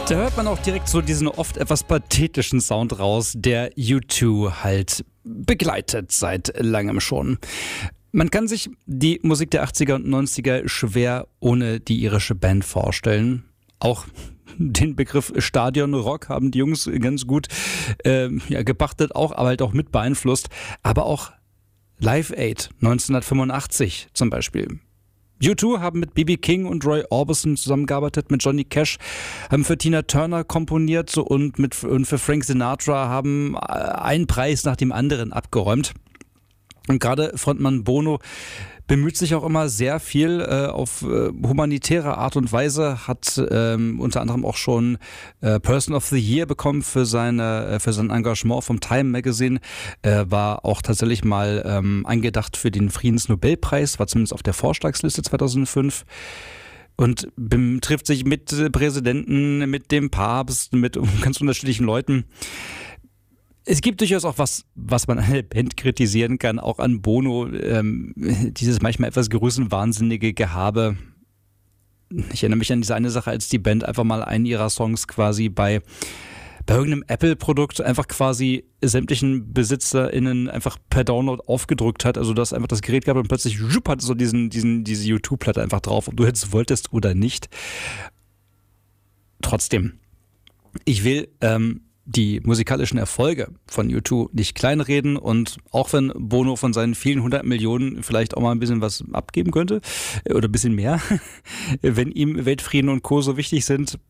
Da hört man auch direkt so diesen oft etwas pathetischen Sound raus, der U2 halt begleitet seit langem schon. Man kann sich die Musik der 80er und 90er schwer ohne die irische Band vorstellen. Auch den Begriff Stadionrock haben die Jungs ganz gut gepachtet, aber halt auch mit beeinflusst. Aber auch Live Aid 1985 zum Beispiel. U2 haben mit B.B. King und Roy Orbison zusammengearbeitet, mit Johnny Cash, haben für Tina Turner komponiert und für Frank Sinatra haben einen Preis nach dem anderen abgeräumt. Und gerade Frontmann Bono bemüht sich auch immer sehr viel auf humanitäre Art und Weise, hat unter anderem auch schon Person of the Year bekommen für sein Engagement vom Time Magazine, war auch tatsächlich mal angedacht für den Friedensnobelpreis, war zumindest auf der Vorschlagsliste 2005. Und trifft sich mit Präsidenten, mit dem Papst, mit ganz unterschiedlichen Leuten. Es gibt durchaus auch was man an der Band kritisieren kann, auch an Bono, dieses manchmal etwas größenwahnsinnige Gehabe. Ich erinnere mich an diese eine Sache, als die Band einfach mal einen ihrer Songs quasi bei irgendeinem Apple-Produkt einfach quasi sämtlichen BesitzerInnen einfach per Download aufgedrückt hat, also dass einfach das Gerät gab und plötzlich hat so diese U2-Platte einfach drauf, ob du jetzt wolltest oder nicht. Trotzdem, ich will die musikalischen Erfolge von U2 nicht kleinreden, und auch wenn Bono von seinen vielen 100 Millionen vielleicht auch mal ein bisschen was abgeben könnte oder ein bisschen mehr, wenn ihm Weltfrieden und Co. so wichtig sind,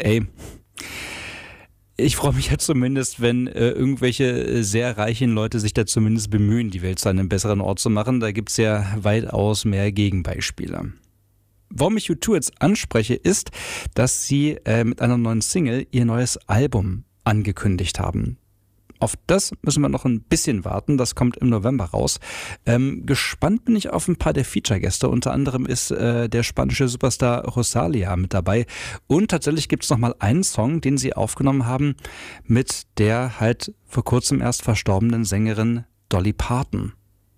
ich freue mich ja zumindest, wenn irgendwelche sehr reichen Leute sich da zumindest bemühen, die Welt zu einem besseren Ort zu machen. Da gibt es ja weitaus mehr Gegenbeispiele. Warum ich U2 jetzt anspreche, ist, dass sie mit einer neuen Single ihr neues Album angekündigt haben. Auf das müssen wir noch ein bisschen warten, das kommt im November raus. Gespannt bin ich auf ein paar der Feature-Gäste, unter anderem ist der spanische Superstar Rosalia mit dabei, und tatsächlich gibt es nochmal einen Song, den sie aufgenommen haben mit der halt vor kurzem erst verstorbenen Sängerin Dolly Parton.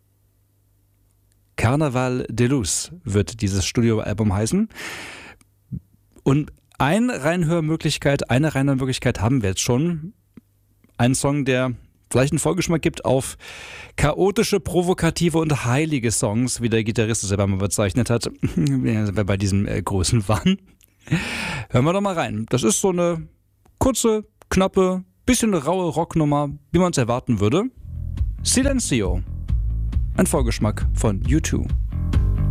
Carnaval de Luz wird dieses Studioalbum heißen, und eine Reinhörmöglichkeit haben wir jetzt schon. Ein Song, der vielleicht einen Vorgeschmack gibt auf chaotische, provokative und heilige Songs, wie der Gitarrist es selber mal bezeichnet hat, bei diesem Größenwahn. Hören wir doch mal rein. Das ist so eine kurze, knappe, bisschen raue Rocknummer, wie man es erwarten würde. Silencio. Ein Vorgeschmack von U2.